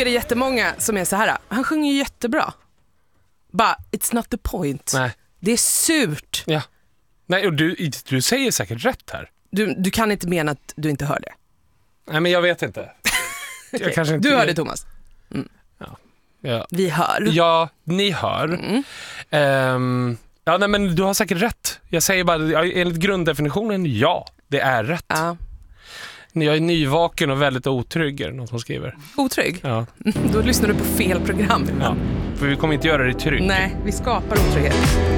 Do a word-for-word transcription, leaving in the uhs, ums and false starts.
är det jättemånga som är så här. Han sjunger ju jättebra. Bara, it's not the point. Nej. Det är surt. Ja. Nej, och du, du säger säkert rätt här. Du, du kan inte mena att du inte hör det. Nej, men jag vet inte. Okay. Jag kanske inte... Du hör det, Thomas. Mm. Ja. Ja. Vi hör. Ja, ni hör. Mm. Um, ja, nej, men du har säkert rätt. Jag säger bara, enligt grunddefinitionen, ja, det är rätt. Ja. Jag är nyvaken och väldigt otrygg, är det någon som skriver. Otrygg? Ja. Då lyssnar du på fel program. Ja, för vi kommer inte göra det trygg. Nej, vi skapar otrygghet.